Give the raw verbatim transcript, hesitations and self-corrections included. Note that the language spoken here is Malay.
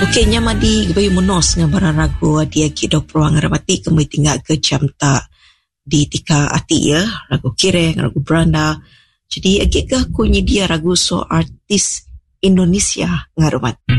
Okey, nyamadi gabayu monos dengan barang ragu dia kidok peruang ramati kami tinggal ke jam tak di tika ati ya, ragu kireng, ragu beranda. Jadi agak aku dia ragu so artis Indonesia ngarumat.